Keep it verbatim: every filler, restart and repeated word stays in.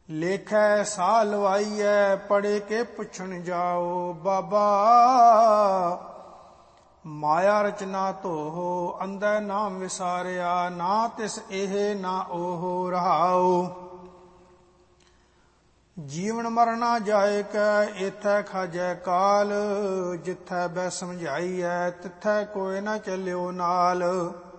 ਲੇਖੈ ਸਾਹ ਲਵਾਈਐ ਪੜੇ ਕੇ ਪੁੱਛਣ ਜਾਓ। ਬਾਬਾ ਮਾਇਆ ਰਚਨਾ ਧੋਹੋ ਅੰਧੈ ਨਾਮ ਵਿਸਾਰਿਆ, ਨਾ ਤਿਸ ਇਹ ਨਾ ਉਹ ਰਹਾਉ। ਜੀਵਨ ਮਰਨਾ ਜਾਏ ਕੈ ਏਥੈ ਖਾਜੈ ਕਾਲ, ਜਿਥੈ ਬੈ ਸਮਝਾਈਐ ਤਿਥੈ ਕੋਇ ਨਾ ਚੱਲਿਓ ਨਾਲ।